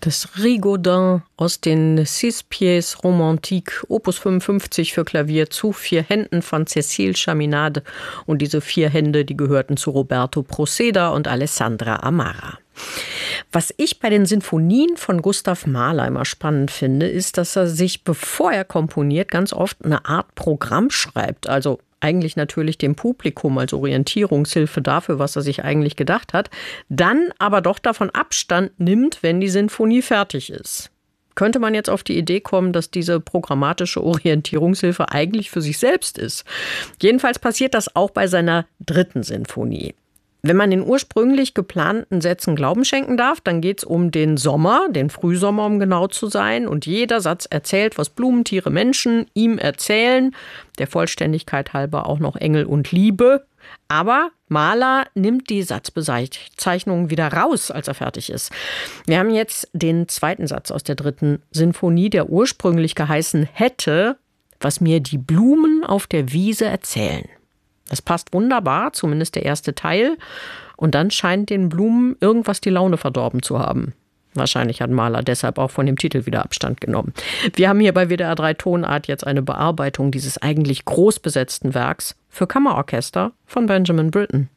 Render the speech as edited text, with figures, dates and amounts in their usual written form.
des Rigaudin aus den Six Pièces Romantiques, Opus 55 für Klavier zu 4 Händen von Cécile Chaminade. Und diese 4 Hände, die gehörten zu Roberto Proceda und Alessandra Amara. Was ich bei den Sinfonien von Gustav Mahler immer spannend finde, ist, dass er sich, bevor er komponiert, ganz oft eine Art Programm schreibt. Also eigentlich natürlich dem Publikum als Orientierungshilfe dafür, was er sich eigentlich gedacht hat, dann aber doch davon Abstand nimmt, wenn die Sinfonie fertig ist. Könnte man jetzt auf die Idee kommen, dass diese programmatische Orientierungshilfe eigentlich für sich selbst ist? Jedenfalls passiert das auch bei seiner 3. Sinfonie. Wenn man den ursprünglich geplanten Sätzen Glauben schenken darf, dann geht es um den Sommer, den Frühsommer, um genau zu sein. Und jeder Satz erzählt, was Blumen, Tiere, Menschen ihm erzählen. Der Vollständigkeit halber auch noch Engel und Liebe. Aber Mahler nimmt die Satzbezeichnungen wieder raus, als er fertig ist. Wir haben jetzt den 2. Satz aus der 3. Sinfonie, der ursprünglich geheißen hätte, was mir die Blumen auf der Wiese erzählen. Das passt wunderbar, zumindest der erste Teil. Und dann scheint den Blumen irgendwas die Laune verdorben zu haben. Wahrscheinlich hat Mahler deshalb auch von dem Titel wieder Abstand genommen. Wir haben hier bei WDR 3 Tonart jetzt eine Bearbeitung dieses eigentlich groß besetzten Werks für Kammerorchester von Benjamin Britten.